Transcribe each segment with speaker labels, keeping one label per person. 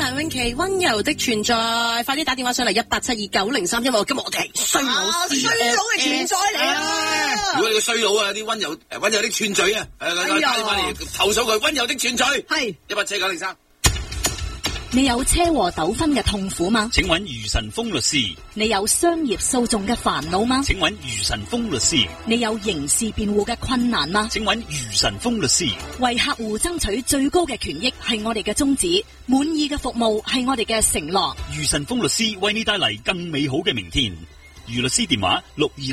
Speaker 1: 梁詠琪溫柔的存在，快啲打電話上嚟1872903，因為今日我哋係衰佬嘅存在嚟啊！
Speaker 2: 如果你個衰佬啊，啲溫柔的串嘴啊，打電話嚟投訴佢溫柔的串嘴，係1872903。
Speaker 3: 你有車禍糾紛嘅痛苦嗎？
Speaker 4: 請揾余晨峰律師。
Speaker 3: 你有商業訴訟嘅煩惱嗎？
Speaker 4: 請揾余晨峰律師。
Speaker 3: 你有刑事辯護嘅困難嗎？
Speaker 4: 請揾余晨峰律師。
Speaker 3: 為客戶爭取最高嘅權益係我哋嘅宗旨，滿意嘅服務係我哋嘅承諾。
Speaker 4: 余晨峰律師為你帶嚟更美好嘅明天。余律師電話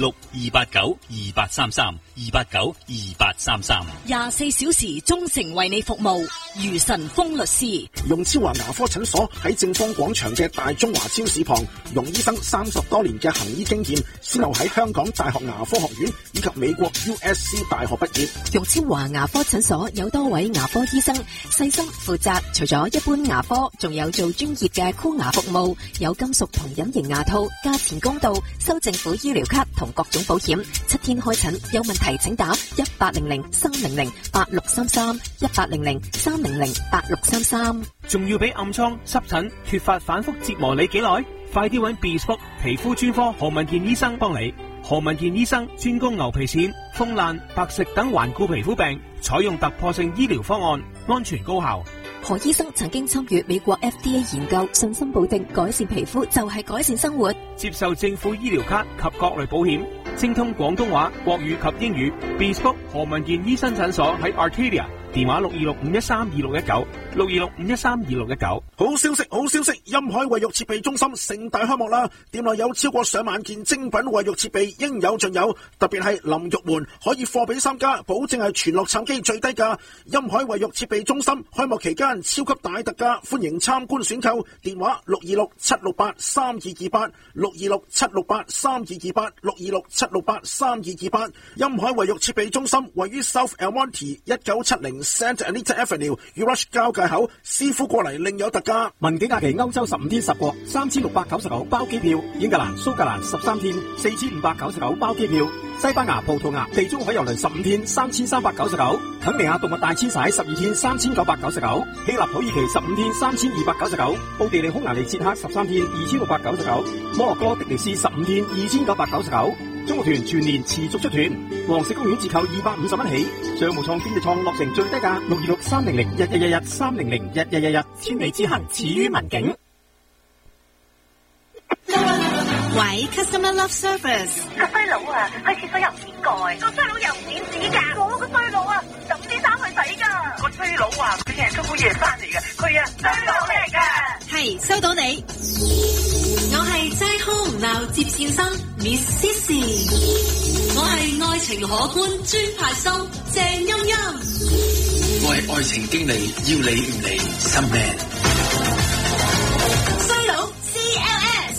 Speaker 4: 626-289-2833，289-2833。
Speaker 3: 24小時忠誠為你服務，余晨峰律師。
Speaker 5: 容超華牙科診所喺正方廣場嘅大中華超市旁，容醫生30多年嘅行醫經驗，先後喺香港大學牙科學院以及美國 USC 大學畢業。
Speaker 6: 容超華牙科診所有多位牙科醫生，細心負責，除咗一般牙科，仲有做專業嘅箍牙服務，有金屬同隱形牙套，價錢公道，收政府醫療卡同各種保險，7天開診，有問題請打1800-300-8633，1800-300-8633。
Speaker 7: 仲要俾暗瘡、濕疹、脫髮反覆折磨你幾耐？快啲揾 Bespoke 皮膚專科何文健醫生幫你。何文健醫生專攻牛皮癬、風爛、白瘜等頑固皮膚病，採用突破性醫療方案，安全高效。
Speaker 6: 何醫生曾經參與美國 FDA 研究，信心保證改善皮膚就係改善生活。
Speaker 7: 接受政府醫療卡及各類保險，精通廣東話、國語及英語。Bespoke 何文健醫生診所喺 Arcadia，電話626-513-2619，626-513-2619。
Speaker 5: 好消息，好消息！蔭海衛浴設備中心盛大開幕啦！店內有超過上萬件精品衛浴設備，應有盡有。特別係淋浴門可以貨比三家，保證係全洛杉磯最低價。蔭海衛浴設備中心開幕期間超級大特價，歡迎參觀選購。電話626-768-3228，626-768-3228，626-768-3228。蔭海衛浴設備中心位於 South El Monte 1970 Santa Anita Avenue，Rush 交界口。師傅過嚟另有特價。
Speaker 8: 文景假期歐洲15天10國3699包機票，英格蘭蘇格蘭13天4599包機票，西班牙葡萄牙地中海郵輪15天3399，肯尼亞動物大遷徙12天3999，希臘土耳其15天3299，奧地利匈牙利捷克13天2699，摩洛哥迪尼斯15天2999。中國團全年持續出團，黃石公園折扣250蚊起，商務艙經濟艙落成最低價626-300-1111，300-1111，千里之行始於文景。
Speaker 9: 喂 ，Customer Love Service，
Speaker 10: 個衰佬啊，去廁所又唔點蓋，個衰佬又唔點指甲，我個衰佬啊，抌啲衫去洗㗎，個衰佬啊，佢成日都好夜翻嚟嘅，佢啊衰佬嚟㗎。
Speaker 9: 係收到你，我係齋空鬧接線生 Miss Sissy， 我係愛情可觀專派收鄭欣欣，
Speaker 2: 我係愛情經理，要理唔理心命。
Speaker 9: 衰佬 CLS，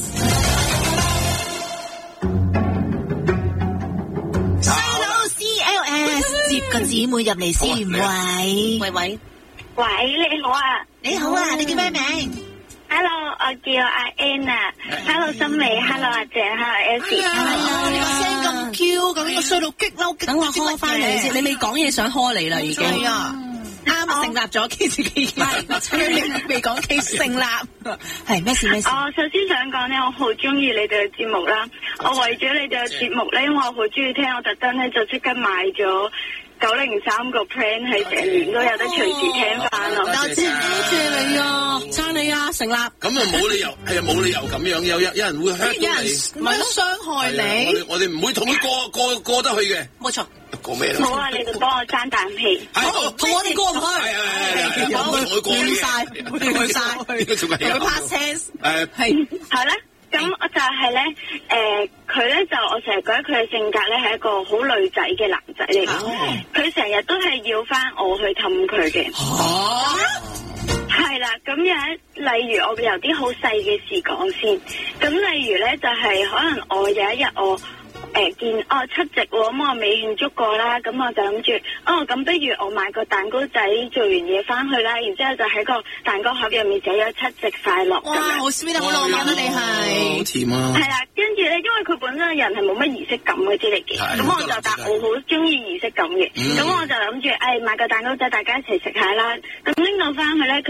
Speaker 9: 衰佬 CLS， 接個姊妹入嚟先，喂，
Speaker 10: 你好啊，
Speaker 9: 你好啊，你叫咩名
Speaker 10: ？Hello， 我叫阿 Anna。Hello， 心美 ，Hello 阿姐 ，Hello Elsie。
Speaker 1: 你個聲咁 Q， 究竟個衰佬激嬲，等我呵翻你先。你未講嘢想呵你啦，已經。係啊，啱成立咗 case 未講 case 成立。係咩事？
Speaker 10: 我首先想講咧，我好中意你哋嘅節目啦。我為咗你哋嘅節目咧，因為我好中意聽，我特登咧就即刻買咗903個 plan， 係成年都有得隨時聽翻咯。多謝
Speaker 1: 你啊，撐你啊，成立。咁啊
Speaker 2: 冇理由，係啊冇理由咁樣，有人會 hurt 到你，
Speaker 1: 唔係傷害你。
Speaker 2: 我哋唔會同佢過得去嘅。冇錯。過咩咧？
Speaker 10: 好啊，你哋幫我爭啖氣。
Speaker 1: 好，同我哋過唔去。係，
Speaker 2: 同佢過
Speaker 1: 去晒，同佢 pass test。
Speaker 10: 係咧。咁我就係咧，佢咧就我成日覺得佢嘅性格咧係一個好女仔嘅男仔嚟嘅，佢成日都係要翻我去氹佢嘅。係啦，咁樣例如我由啲好細嘅事講先，咁例如咧就係可能我有一日我見七夕喎，咁我未慶祝過啦，咁我就諗住咁不如我買個蛋糕仔，做完嘢翻去啦，然之後就喺個蛋糕盒入面寫咗7夕快樂咁樣。哇，
Speaker 1: 好 sweet 好浪漫啊！你係
Speaker 2: 好甜啊！
Speaker 10: 係啦，跟住咧，因為佢本身人係冇乜儀式感嗰啲嚟嘅，咁我就答我好中意儀式感嘅，咁我就諗住買個蛋糕仔，大家一齊食下啦。咁拎到翻去咧，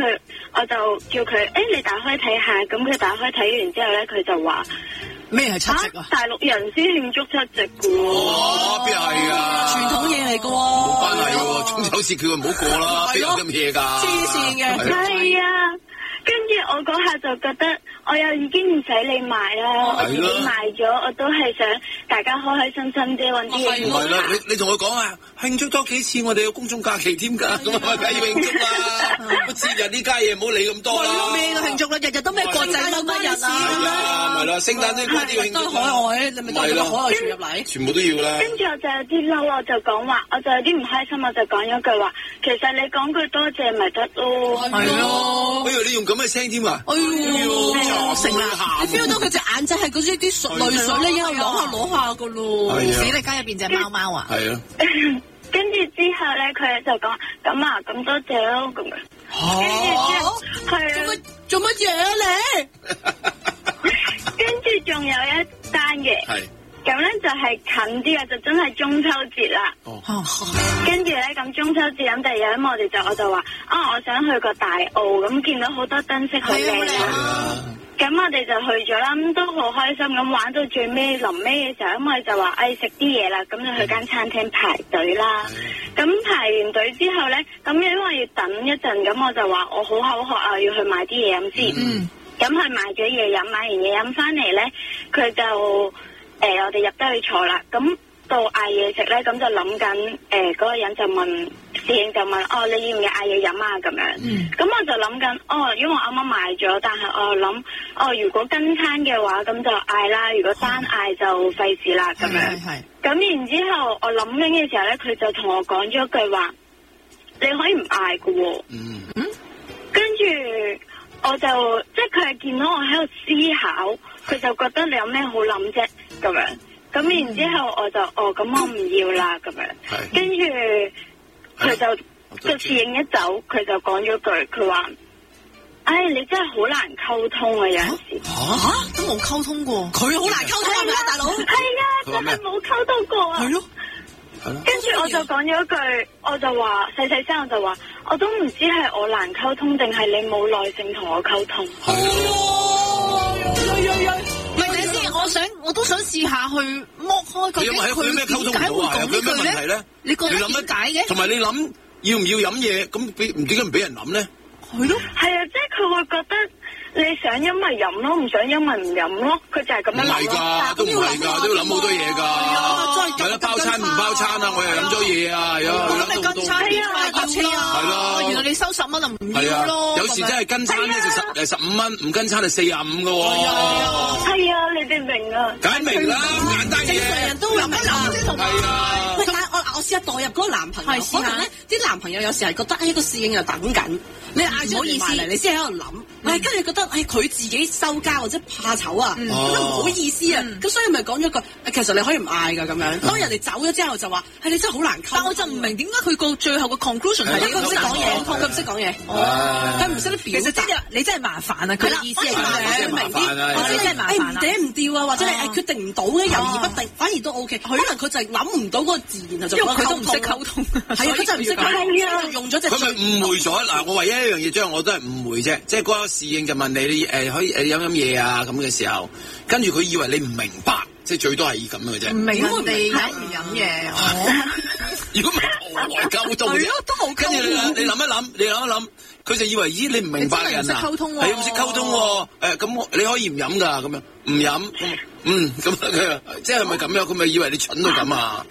Speaker 10: 我就叫佢，你打開睇下。咁佢打開睇完之後咧，佢就話
Speaker 1: 咩係七夕啊？
Speaker 10: 大陸人先慶祝七夕嘅喎。
Speaker 2: 邊係啊？
Speaker 1: 傳統嘢嚟嘅喎。
Speaker 2: 冇關係喎，中秋節佢唔好過啦，邊有咁嘢㗎？
Speaker 1: 黐線嘅。
Speaker 10: 係啊。跟住我嗰下就覺得，我又已經唔使你買啦，我自己買咗，我都係想大家開開心心啫，揾啲嘢。
Speaker 2: 唔係啦，你同佢講啊，慶祝多幾次，我哋有公眾假期添㗎，咁啊梗係要慶祝啦。乜節日呢家嘢唔好理咁多啦。
Speaker 1: 咩都慶祝啦，日日都咩國際乜乜日啊？
Speaker 2: 係啦，聖誕呢啲都要慶祝。
Speaker 1: 海外你咪帶個海外傳入嚟，
Speaker 10: 全部都要啦。跟住我就有啲嬲，我就講話，我就有啲唔開心，我就講咗句話，其實你講句多謝咪得咯。
Speaker 2: 係咯，哎呀，你用咁嘅聲添啊！
Speaker 1: 哎呦，成啦！你 feel 到佢隻眼仔係嗰啲淚水咧，一路攞下噶咯。死你家入邊隻貓貓啊！係啊。
Speaker 10: 跟住之後咧，佢就講咁啊，咁多謝咯咁樣。跟住之後係
Speaker 1: 做乜嘢啊你？
Speaker 10: 跟住仲有一單嘅。係。咁咧就係近啲啊，就真係中秋節啦。跟住咧咁中秋節咁第二日咁我就話我想去個大澳，咁見到好多燈飾好靚啦。咁我哋就去咗啦，咁都好開心咁玩到最尾臨尾嘅時候，咁我哋就話食啲嘢啦，咁就去間餐廳排隊啦。咁排完隊之後咧，咁因為要等一陣，咁我就話我好口渴啊，要去買啲嘢飲先。咁佢買咗嘢飲，買完嘢飲翻嚟咧，佢就我哋入得去坐啦。咁到嗌嘢食咧，咁就諗緊嗰個人就問侍應就問你要唔要嗌嘢飲啊咁樣。咁我就諗緊因為我啱啱買咗，但係我諗如果跟餐嘅話咁就嗌啦，如果單嗌就費事啦咁樣。咁然之後我諗緊嘅時候咧，佢就同我講咗句話，你可以唔嗌㗎喎。跟住我就即係佢係見到我喺度思考，佢就覺得你有咩好諗啫咁樣。咁然之後我就咁我唔要啦咁樣。跟住佢就個侍應一走，佢就講咗句，佢話你真係好難溝通啊，有陣時。
Speaker 1: 都冇溝通過，佢好難溝通係咪啊，大佬？
Speaker 10: 係啊，真係冇溝通過啊。係咯。跟住我就講咗一句，我就話細細聲，我就話我都唔知係我難溝通定係你冇耐性同我溝通。
Speaker 1: 我都想試下去剝開佢。
Speaker 2: 佢有咩溝通唔到啊？佢有咩問題咧？
Speaker 1: 你覺得點解嘅？
Speaker 2: 同埋你諗要唔要飲嘢？咁點解唔俾人諗咧？
Speaker 10: 係咯。係啊，即係佢會覺得你想飲咪飲咯，唔想飲咪唔飲咯。佢就係咁樣諗。唔係㗎，
Speaker 2: 都唔係㗎，都要諗好多嘢㗎。係啦，包餐唔包餐啊！我又飲咗嘢啊，係啊，
Speaker 1: 諗你跟餐啊，搭車啊，係咯。原來你收10蚊就唔要咯。
Speaker 2: 有時真係跟餐咧就15蚊，唔跟餐就45㗎喎。
Speaker 10: 係啊，你哋明啊？
Speaker 2: 梗係明啦，簡單嘢。
Speaker 1: 正常人都會諗啊。
Speaker 2: 係啊。
Speaker 1: 但係我試下代入嗰個男朋友，可能咧啲男朋友有時係覺得個侍應又等緊，你嗌唔好意思嚟，你先喺度諗。跟住覺得佢自己收家或者怕醜啊，覺得唔好意思啊，咁所以咪講咗句，其實你可以唔嗌㗎咁樣。當人哋走咗之後就話，你真係好難溝。但我就唔明點解佢個最後個 conclusion 係佢唔識講嘢，佢唔識講嘢，佢唔識得表達。其實你真係麻煩啊！佢意思係咁樣，明啲，或者真係麻煩啊！唔嗲唔掉啊，或者你決定唔到嘅，猶豫不定，反而都 OK。可能佢就係諗唔到嗰個字，然後就因為佢都唔識溝通。係啊，佢就唔識溝通，用咗隻。
Speaker 2: 佢咪誤會咗嗱？我唯一一樣嘢將我都係誤會啫，即係嗰個侍應就問你可以飲嘢啊咁嘅時候，跟住佢以為你唔明白，即係最多係咁嘅啫。唔明我哋飲唔飲嘢？如果唔係何來溝通啫？都冇溝通。跟住你諗一諗，佢就以為咦你唔明白嘅人啊？係唔識溝通喎？咁你可以唔飲㗎咁樣，唔飲咁佢即係咪咁樣？佢咪以為你蠢到咁啊？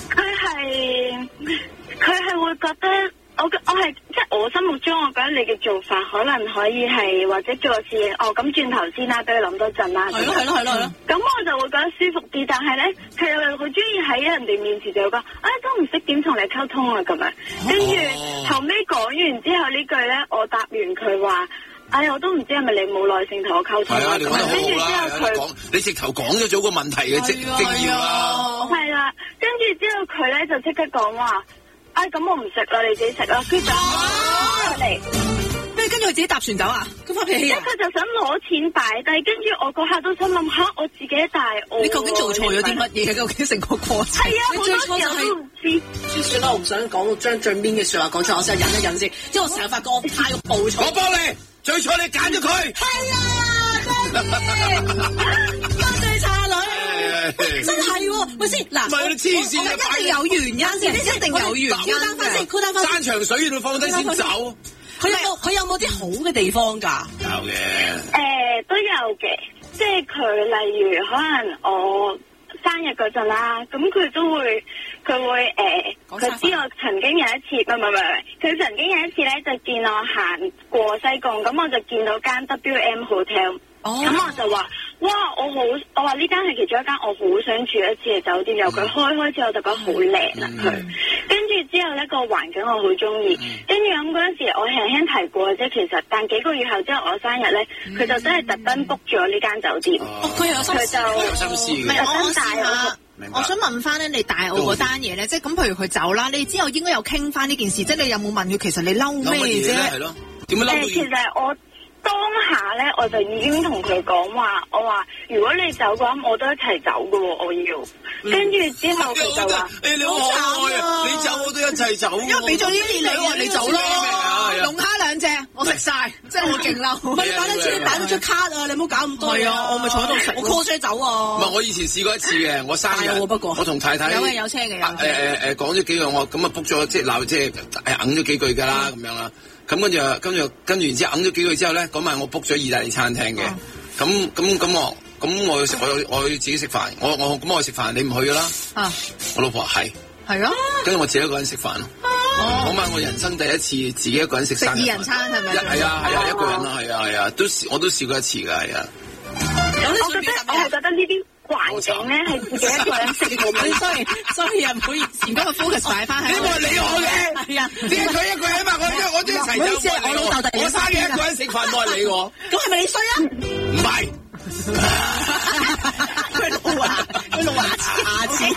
Speaker 2: 佢係會覺得。我係即係我心目中，我覺得你嘅做法可能可以係或者做次咁轉頭先啦，俾佢諗多陣啦。係咯。咁我就會覺得舒服啲，但係咧佢又好中意喺人哋面前就講，都唔識點同你溝通啊咁樣。跟住後尾講完之後呢句咧，我答完佢話，我都唔知係咪你冇耐性同我溝通啊。跟住之後你直頭講咗個問題嘅經驗啦。係啦，跟住之後佢咧就即刻講話。咁我唔食啦，你自己食啦。跟住嚟，
Speaker 1: 跟住佢自己搭船走啊？咁發脾氣啊！
Speaker 10: 佢就想攞錢擺低，跟住我嗰下都想諗我自己大澳。
Speaker 1: 你究竟做錯咗啲乜嘢？究竟成個過程？
Speaker 10: 係啊，好多時候都唔知。
Speaker 1: 算啦，我唔想講到將最面嘅説話講出，我先忍一忍先，因為我成日發覺我太過暴躁。
Speaker 2: 我幫你。
Speaker 11: 最錯你揀咗佢。
Speaker 1: 係啊，多謝差女，真係喎，咪先嗱，
Speaker 11: 唔係你黐線啊，
Speaker 1: 一定有原因先，一定有原因嘅。
Speaker 11: 山長水遠放低先走。
Speaker 1: 佢有冇啲好嘅地方㗎？
Speaker 11: 有嘅。
Speaker 2: 都有嘅，即係佢例如可能我生日嗰陣啦，咁佢會佢知我曾經有一次，唔係，佢曾經有一次咧就見我行過西貢，咁我就見到間 WM Hotel，咁我就話，哇，我話呢間係其中一間我好想住一次嘅酒店，由佢開始我就覺得好靚啦佢，跟住之後呢個環境我好中意，跟住咁嗰陣時我輕輕提過啫，其實但幾個月後之後我生日咧，佢就真係特登 book 咗呢間酒店，佢有心思嘅，特登帶我。
Speaker 12: 我想問翻咧，你大澳嗰單嘢咧，即係咁，譬如佢走啦，你之後應該有傾翻呢件事，即係你有冇問佢其實你嬲咩啫？
Speaker 11: 係咯，點樣嬲？
Speaker 2: 其實我當下咧，我就已經同佢講話，我話如果你走嘅話，我都一齊走嘅喎，我要。跟住之後佢就話：
Speaker 11: 你好可愛啊！你走我都一齊走。因
Speaker 12: 為俾咗呢啲你，我話你走咯。龍蝦兩隻，我食晒，即係我勁嬲。
Speaker 1: 唔係你打得出，打得出卡啊！你唔好搞咁多。係啊，我咪坐喺度食，我 call 車走啊。
Speaker 11: 唔係，我以前試過一次嘅，我生日，
Speaker 1: 不過
Speaker 11: 我同太太
Speaker 12: 有車嘅有。
Speaker 11: 講咗幾樣我咁啊 book 咗，即係鬧，即係硬咗幾句㗎啦，咁樣啦。咁跟住然之後硬咗幾句之後咧，嗰晚我 book 咗意大利餐廳嘅。咁我要自己食飯，我去食飯，你唔去㗎啦。我老婆係
Speaker 12: 咯，
Speaker 11: 跟住我自己一個人食飯。嗰晚我人生第一次自己一個人食生日
Speaker 12: 二人餐係咪？
Speaker 11: 係啊，一個人啦，係啊，我都試過一次㗎，係啊。
Speaker 2: 我係覺得呢啲環境咧係自己一個人食嘅，
Speaker 12: 所以唔好意思，今日 focus 擺翻喺。
Speaker 11: 呢個係你我嘅，係啊，只係佢一個人嘛，我都一齊走。
Speaker 1: 我老豆
Speaker 11: 我生日一個人食飯都係你我。
Speaker 1: 咁係咪你衰啊？
Speaker 11: 唔係。
Speaker 12: 佢老牙齒。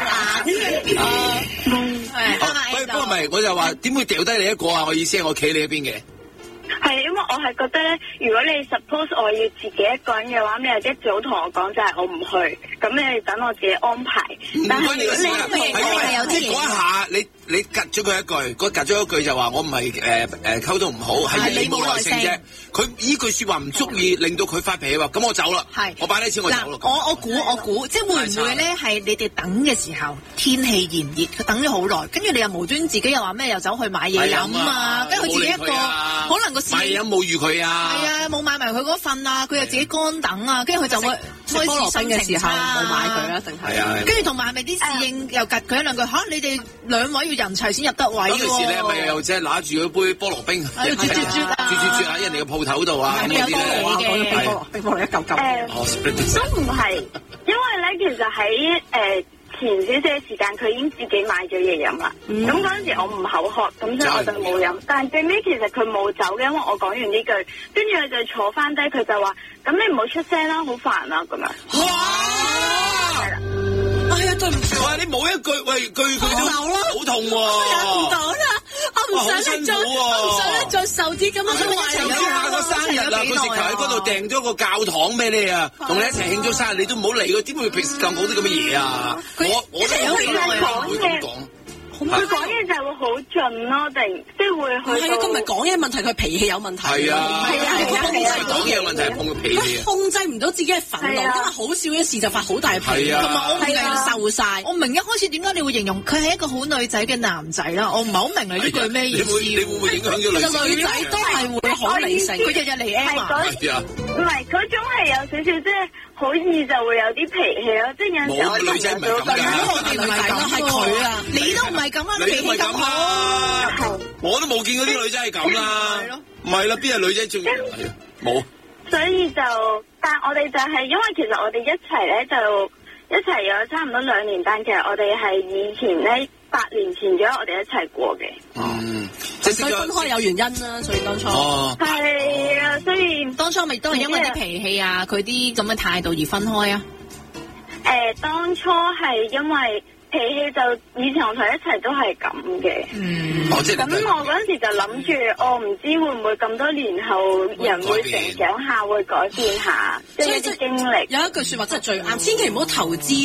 Speaker 11: 不過唔係，我就話點會掉低你一個啊？我意思係我企你一邊嘅。
Speaker 2: 係，因為我係覺得咧，如果你 suppose 我要自己一個人嘅話，你又一早同我講就係我唔去，咁你等我自己安排。但係你
Speaker 12: 有啲
Speaker 11: 嗰一下你隔咗佢一句，隔咗一句就話我唔係溝通唔好，係你冇耐性啫。佢呢句説話唔足以令到佢發脾氣喎，咁我走啦。係，我擺低錢我走咯。
Speaker 12: 我估，即係會唔會咧係你哋等嘅時候天氣炎熱，佢等咗好耐，跟住你又無端自己又話咩又走去買嘢飲啊，跟住佢自己一個可能個
Speaker 11: 買嘢飲冇預佢啊。
Speaker 12: 係啊，冇買埋佢嗰份啊，佢又自己乾等啊，跟住佢就會開始心情差
Speaker 1: 冇買佢啦，定係。係啊。
Speaker 12: 跟住同埋係咪啲侍應又夾佢一兩句嚇？你哋兩位要人齊先入得位喎。
Speaker 11: 嗰時咧咪又即係拿住嗰杯菠蘿冰，啜喺人哋嘅鋪頭度啊！
Speaker 1: 有菠蘿嘅，冰菠蘿一嚿嚿。
Speaker 2: 都唔係，因為咧其實喺前少少嘅時間，佢已經自己買咗嘢飲啦。咁嗰陣時我唔口渴，咁所以我就冇飲。但係最尾其實佢冇走嘅，因為我講完呢句，跟住佢就坐翻低，佢就話：咁你唔好出聲啦，好煩啊咁樣。
Speaker 11: 哇！
Speaker 2: 係啦。
Speaker 1: 哎呀，對唔住。
Speaker 11: 哇！你冇一句句佢都好痛喎。
Speaker 1: 唔到啦，我唔想再受啲咁樣嘅話。
Speaker 11: 下個生日啦，佢直頭喺嗰度訂咗個教堂俾你啊，同你一齊慶祝生日，你都唔好理佢，點會平時咁講啲咁嘅嘢啊？我都有咁講。
Speaker 2: 佢講嘢就係會好盡咯，定即係會去到。
Speaker 1: 係啊，佢唔係講嘢問題，佢脾氣有問題。
Speaker 11: 係啊，佢講嘢有問題，碰個脾氣。
Speaker 1: 控制唔到自己嘅憤怒，因為好少嘅事就發好大脾氣，同埋我唔係受晒。
Speaker 12: 我明一開始點解你會形容佢係一個好女仔嘅男仔啦？我唔係好明你呢句咩意思。
Speaker 11: 你會唔會影響咗女仔？
Speaker 1: 其實女仔都係會好理性，佢日日嚟 M 啊。
Speaker 2: 唔係嗰種係有少少即係。好易就會有啲脾氣咯，即係有時候
Speaker 11: 女仔唔係咁㗎，
Speaker 1: 我哋唔係咁，係佢啊，
Speaker 12: 你都唔係咁啊，
Speaker 11: 你脾氣咁好，我都冇見過啲女仔係咁啦，唔係啦，邊係女仔仲冇？
Speaker 2: 所以就，但我哋就係因為其實我哋一齊咧就一齊有差唔多2年，但其實我哋係以前咧8年前左右我哋一齊過嘅。
Speaker 1: 所以分開有原因啦，所以當初
Speaker 2: 係啊，所以
Speaker 12: 當初咪都係因為啲脾氣啊，佢啲咁嘅態度而分開啊。
Speaker 2: 當初係因為脾氣就以前我同佢一齊都係咁嘅。咁我嗰陣時就諗住，我唔知會唔會咁多年後人會成長下，會改變下，即係啲經歷。
Speaker 1: 有一句説話真係最啱，千祈唔好投資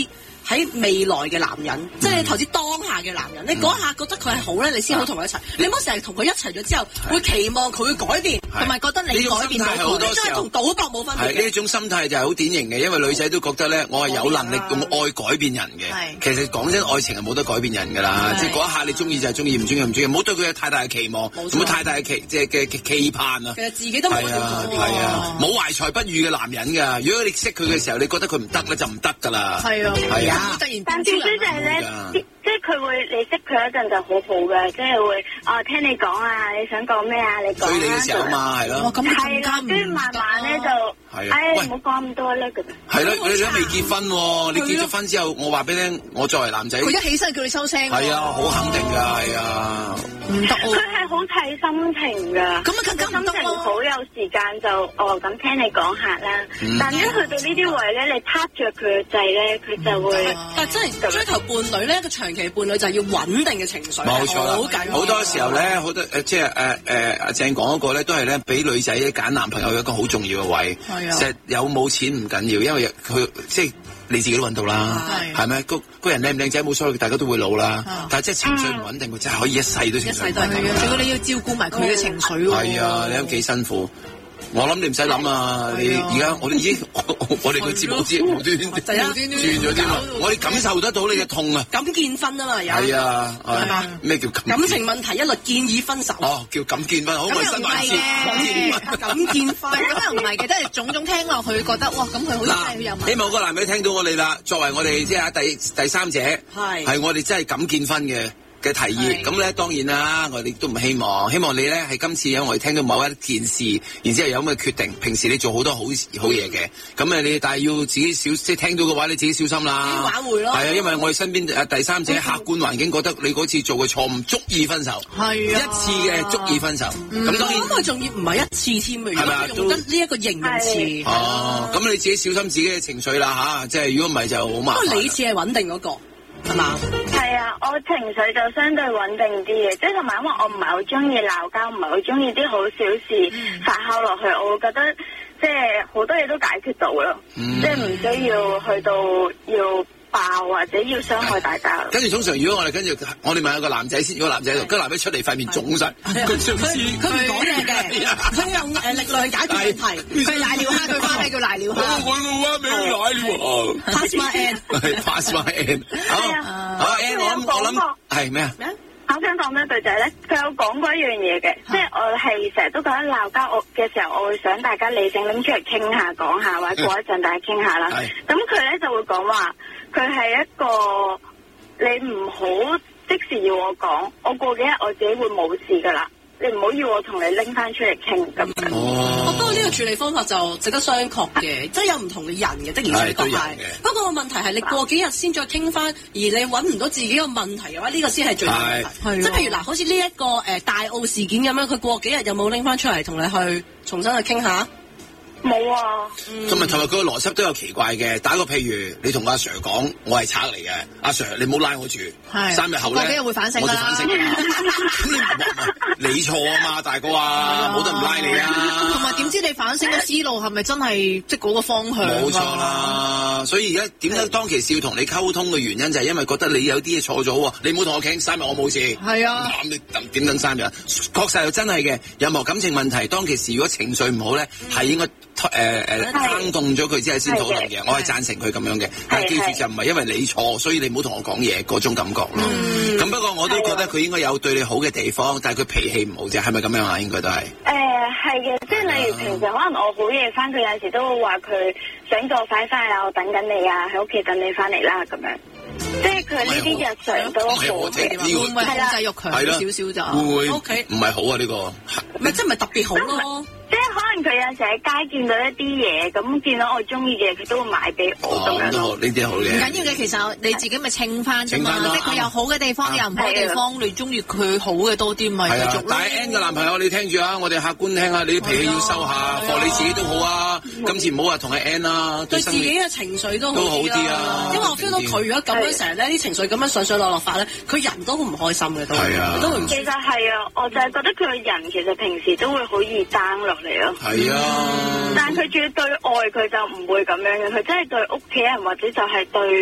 Speaker 1: 喺未來嘅男人，即係你投資當下嘅男人。你嗰下覺得佢係好咧，你先好同佢一齊。你唔好成日同佢一齊咗之後，會期望佢會改變，同埋覺得你改變到佢，你真係同賭博冇分別。
Speaker 11: 呢種心態就係好典型嘅，因為女仔都覺得咧，我係有能力用愛改變人嘅。其實講真，愛情係冇得改變人㗎啦，即係嗰一下你中意就係中意，唔中意唔中意，唔好對佢有太大嘅期望，唔好太大嘅期盼啊。
Speaker 1: 其實自己都冇點改變。
Speaker 11: 冇懷才不遇嘅男人㗎。如果你識佢嘅時候，你覺得佢唔得咧，就唔得㗎啦。
Speaker 1: 係啊，
Speaker 11: 係啊。
Speaker 2: 但最衰就係咧，即係佢會你識佢一陣就好好嘅，即係會聽你講啊，你想講咩啊，你講啦。追你嘅時候嘛，係咯。 係啦，跟住慢慢咧就，唔好講咁多咧咁。
Speaker 11: 係咯，你都未結婚喎，你結咗婚之後，我話俾你聽，我作為男仔，
Speaker 12: 佢一起身叫你收聲。
Speaker 11: 係啊，好肯定㗎，係啊。
Speaker 12: 唔得喎。
Speaker 2: 佢係好睇心情㗎。咁啊，更加心情好有時間就咁聽你講下啦。但一去到呢啲位咧，你撻着佢嘅掣咧，佢就會。
Speaker 1: 但係真係追求伴侶咧，一個長期伴侶就係要穩定嘅情緒。
Speaker 11: 冇錯啦，好多時候咧，好多即係阿鄭講嗰個咧，都係咧俾女仔揀男朋友一個好重要嘅位。係啊。其實有冇錢唔緊要，因為佢即係你自己都揾到啦，係咪？個人靚唔靚仔冇所謂，大家都會老啦。但係即係情緒唔穩定，佢真係可以一世都情緒唔穩定。
Speaker 12: 如果你要照顧埋佢嘅情緒喎。
Speaker 11: 係啊，你都幾辛苦。我諗你唔使諗啊！你而家我哋已經我哋個節目知無端端轉咗添啊！我哋感受得到你嘅痛啊！
Speaker 1: 咁見分啊嘛，有
Speaker 11: 係啊，係嘛？咩叫
Speaker 1: 感情問題一律建議分手？
Speaker 11: 哦，叫咁見分，好唔好？新環節
Speaker 1: 咁見分，
Speaker 12: 咁又唔係嘅，都係種種聽落去覺得哇，咁佢好似有問題。
Speaker 11: 希望個男仔聽到我哋啦，作為我哋即係第三者，係我哋真係咁見分嘅提議，咁咧當然啦，我哋都唔希望你咧係今次我哋聽到某一件事，然之後有咁嘅決定。平時你做好多好嘢嘅，咁你但係要自己即係聽到嘅話，你自己小心啦。
Speaker 1: 挽回咯。係
Speaker 11: 啊，因為我哋身邊第三者客觀環境覺得你嗰次做嘅錯誤足以分手。係啊。一次嘅足以分手。咁當然。咁佢仲要唔係一次添嘅，係咪
Speaker 1: 用得呢一個形容詞。
Speaker 11: 哦，咁你自己小心自己嘅情緒啦嚇，即係如果唔係就好麻煩。
Speaker 1: 不過你似係穩定嗰個。係嘛？
Speaker 2: 係啊，我情緒就相對穩定啲嘅，即係同埋因為我唔係好中意鬧交，唔係好中意啲好小事發酵落去，我會覺得即係好多嘢都解決到咯，即係唔需要去到要爆或者要傷害大家。
Speaker 11: 跟住通常如果我哋問下個男仔先，如果男仔喺度，個男仔出嚟塊面腫晒，佢
Speaker 1: 唔講嘢嘅，佢用力量去解決問題，佢賴尿蝦，佢花名叫賴尿蝦。
Speaker 11: 我個花名賴尿
Speaker 1: Pass my
Speaker 11: end，pass my end。好 ，N 我諗係咩啊？
Speaker 2: 我想講咩對仔咧？佢有講過一樣嘢嘅，即係我係成日都覺得鬧交嘅時候，我會想大家理性拎出嚟傾下講下，或者過一陣大家傾下啦。咁佢咧就會講話，佢係一個你唔好即時要我講，我過幾日我自己會冇事噶啦。你唔好要我同你拎翻出嚟傾咁樣。
Speaker 1: 我不過呢個處理方法就值得商榷嘅，即係有唔同嘅人嘅，的而且確係。不過個問題係你過幾日先再傾翻，而你揾唔到自己個問題嘅話，呢個先係最大問題。即係譬如嗱，好似呢一個大澳事件咁樣，佢過幾日有冇拎翻出嚟同你去重新去傾下？
Speaker 2: 冇啊。
Speaker 11: 同埋佢個邏輯都有奇怪嘅。打個譬如，你同阿 Sir 講，我係賊嚟嘅，阿 Sir 你唔好拉我住，3日後咧，
Speaker 12: 過幾日會反省啦。
Speaker 11: 我就反省。咁你錯啊嘛，大哥啊，冇得唔拉你啊。
Speaker 12: 同埋點知你反省嘅思路係咪真係即係嗰個方向？
Speaker 11: 冇錯啦。所以而家點解當其時要同你溝通嘅原因就係因為覺得你有啲嘢錯咗喎，你唔好同我傾，3日我冇事。係啊。咁你點等3日？確實又真係嘅，任何感情問題，當其時如果情緒唔好咧，係應該撐動咗佢之後先討論嘅。我係贊成佢咁樣嘅，但係記住就唔係因為你錯，所以你唔好同我講嘢嗰種感覺咯。咁不過我都覺得佢應該有對你好嘅地方，但係佢脾氣唔好啫，係咪咁樣啊？應該都係。
Speaker 2: 係嘅，即係例如平時可能我好夜翻，佢有陣時都會話佢想叫我快翻嚟，我等緊你啊，喺屋企等你翻嚟啦咁樣。即係佢呢啲日常都好嘅，
Speaker 12: 會唔會控制欲強少少就？
Speaker 11: 會唔係好啊？呢個
Speaker 1: 咪即係咪特別好咯？
Speaker 2: 即係可能佢有陣時喺街見到一啲嘢，咁見到我中意嘅，佢都會買俾我咁樣。呢
Speaker 11: 啲好嘅。
Speaker 12: 唔緊要嘅，其實你自己咪稱翻啫嘛。即係佢有好嘅地方，有唔好嘅地方，你中意佢好嘅多啲咪繼續咯。
Speaker 11: 但係 N 嘅男朋友，你聽住啊！我哋客觀聽下，你啲脾氣要收下，放你自己都好啊。今次唔好話同阿 N 啦，
Speaker 1: 對自己嘅情緒都好
Speaker 11: 啲啊。因
Speaker 1: 為我 feel 到佢如果咁樣成日咧啲情緒咁樣上上落落法咧，佢人都好唔開心嘅都。係啊。都會
Speaker 2: 其實係啊，我就係覺得佢個人其實平時都會好易 down 落嚟咯。
Speaker 11: 係啊。
Speaker 2: 但係佢仲要對外佢就唔會咁樣嘅，佢真係對屋企人或者就係對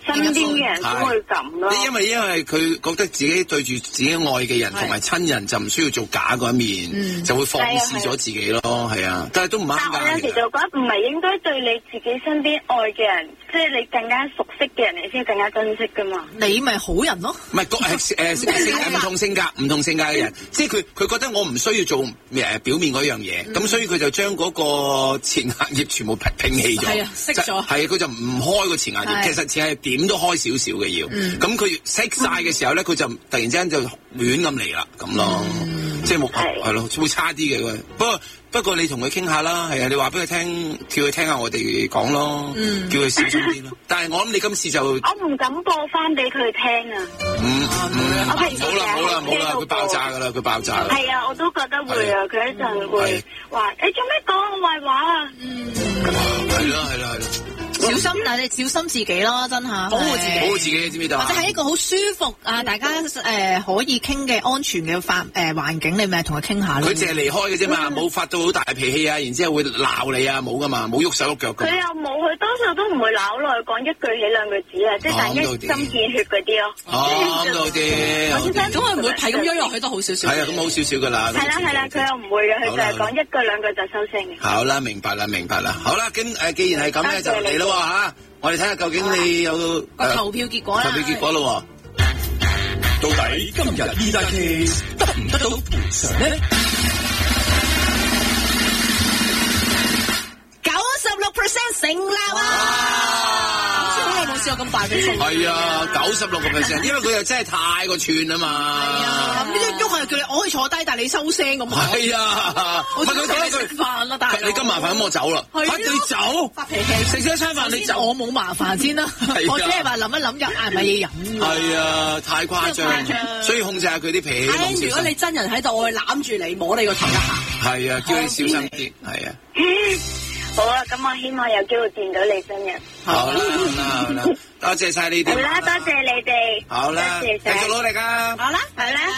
Speaker 2: 身邊嘅人都會咁咯。
Speaker 11: 因為佢覺得自己對住自己愛嘅人同埋親人就唔需要做假嗰一面，就會放肆咗自己咯。係啊，但係都唔啱㗎。
Speaker 2: 但我有時就覺得唔係應該對你自己身邊愛嘅人，即係你更加熟悉嘅人，你先更加珍惜㗎嘛。
Speaker 12: 你咪好人咯。
Speaker 11: 唔係唔同性格嘅人，即係佢覺得我唔需要做表面嗰樣嘢，咁所以佢就將嗰個前額葉全部摒棄咗。係啊，熄咗。係佢就唔開個前額葉，其實只係點都開少少嘅要。咁佢熄晒嘅時候咧，佢就突然之間就亂咁嚟啦，咁咯，即係冇係咯，會差啲嘅佢。不過你同佢傾下啦，係啊，你話俾佢聽，叫佢聽下我哋講咯，叫佢小心啲咯。但係我諗你今次就我
Speaker 2: 唔敢播翻俾佢聽啊。
Speaker 11: 好啦，佢爆炸㗎啦，佢爆炸啦。
Speaker 2: 係啊，我都覺得會啊，佢一陣會話你做咩講我壞話啊？
Speaker 11: 係咯。
Speaker 12: 小心，但係你小心自己咯，真嚇，保護
Speaker 11: 自己，知唔知道？
Speaker 12: 或者係一個好舒服啊，大家可以傾嘅安全嘅環境，你咪同佢傾下咯。
Speaker 11: 佢淨係離開嘅啫嘛，冇發到好大脾氣啊，然之後會鬧你啊，冇噶嘛，冇喐手喐腳噶。
Speaker 2: 佢又冇，佢多數都唔會鬧落去講一句起兩句止啊，即係但一針見血嗰啲咯。
Speaker 11: 啱到啲。
Speaker 1: 咁佢唔會係咁樣落去都好少少。
Speaker 11: 係啊，咁好少少噶啦。
Speaker 2: 係啦，佢又唔會嘅，佢就係講一句兩句就收聲嘅。
Speaker 11: 好啦，明白啦。好啦，咁既然係咁咧，就嚟咯。我哋睇下究竟你有
Speaker 12: 投票結果啦。
Speaker 11: 投票結果咯，
Speaker 13: 到底今日呢單 case 得唔得到賠償呢
Speaker 12: ？96% 成立啊！
Speaker 1: 好耐冇試過咁大比數。
Speaker 11: 係啊，96%，因為佢又真係太過串啊嘛。
Speaker 12: 係啊，呢啲喐係叫你我可以坐低，但係你收聲咁。
Speaker 11: 係啊，
Speaker 12: 我同你食飯啦，但係
Speaker 11: 你咁麻煩咁我走啦。你走
Speaker 1: 發脾氣，
Speaker 11: 食咗一餐飯你走，
Speaker 12: 我冇麻煩先啦。我只係話諗一諗又嗌咪嘢飲。
Speaker 11: 係啊，太誇張，所以控制下佢啲脾氣。
Speaker 1: 如果你真人喺度，我會攬住你摸你個頭一下。
Speaker 11: 係啊，叫你小心啲。係啊。
Speaker 2: 好啊，咁我希望有機會見到你真人。
Speaker 11: 好啦，多謝晒你哋。
Speaker 2: 好啦，多謝你哋。
Speaker 11: 好啦，繼續努力啊！
Speaker 2: 好啦，係啦。